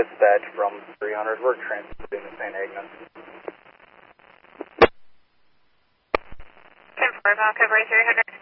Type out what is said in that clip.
dispatch from 300. We're transporting to St. Agnes. 10-4, Falco, 300.